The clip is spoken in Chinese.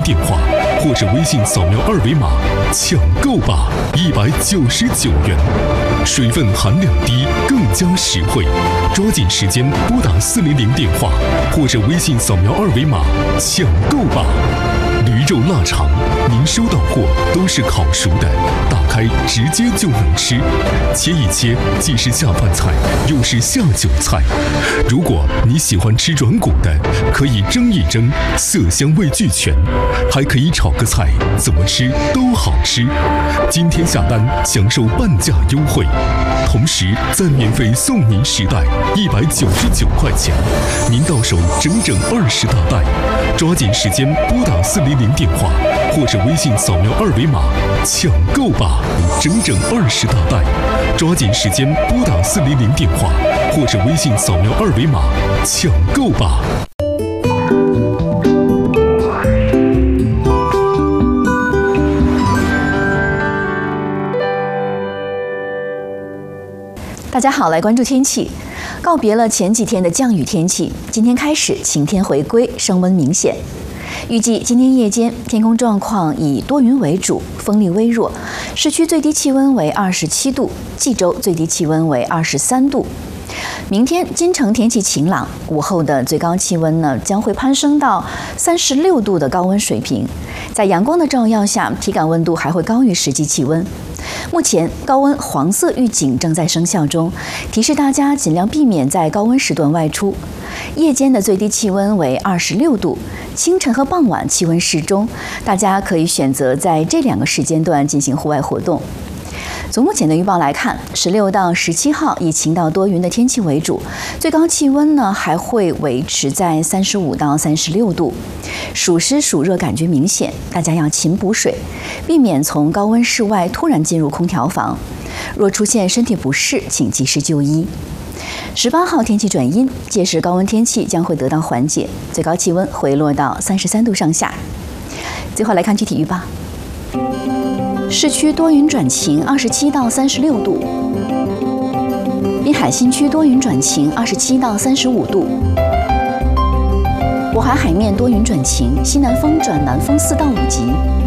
电话，或者微信扫描二维码抢购吧，199元。水分含量低，更加实惠，抓紧时间拨打400电话，或者微信扫描二维码抢购吧。驴肉腊肠，您收到货都是烤熟的，打开直接就能吃，切一切既是下饭菜，又是下酒菜。如果你喜欢吃软骨的，可以蒸一蒸，色香味俱全，还可以炒个菜，怎么吃都好吃。今天下单享受半价优惠，同时再免费送您10袋，199块钱，您到手整整20大袋。抓紧时间拨打400电话，或者微信扫描二维码抢购吧，整整20大袋。抓紧时间拨打400电话，或者微信扫描二维码抢购吧。 大家好，来关注天气。告别了前几天的降雨天气，今天开始晴天回归，升温明显。预计今天夜间天空状况以多云为主，风力微弱，市区最低气温为27度，冀州最低气温为23度。明天京城天气晴朗，午后的最高气温将会攀升到36度的高温水平，在阳光的照耀下，体感温度还会高于实际气温。目前高温黄色预警正在生效中，提示大家尽量避免在高温时段外出。夜间的最低气温为26度，清晨和傍晚气温适中，大家可以选择在这2个时间段进行户外活动。从目前的预报来看，16到17号以晴到多云的天气为主，最高气温还会维持在35到36度，暑湿暑热感觉明显，大家要勤补水，避免从高温室外突然进入空调房。若出现身体不适，请及时就医。18号天气转阴，届时高温天气将会得到缓解，最高气温回落到33度上下。最后来看具体预报。市区多云转晴，27到36度；滨海新区多云转晴，27到35度；渤海海面多云转晴，西南风转南风4到5级。